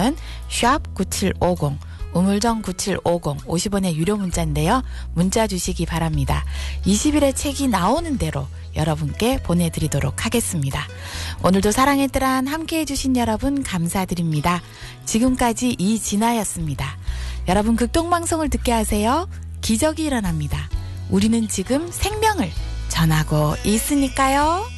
번은 샵9750 우물정 9750 50원의 유료 문자인데요. 문자 주시기 바랍니다. 20일의 책이 나오는 대로 여러분께 보내드리도록 하겠습니다. 오늘도 사랑의 뜨란 함께해 주신 여러분 감사드립니다. 지금까지 이진아였습니다. 여러분 극동방송을 듣게 하세요. 기적이 일어납니다. 우리는 지금 생명을 전하고 있으니까요.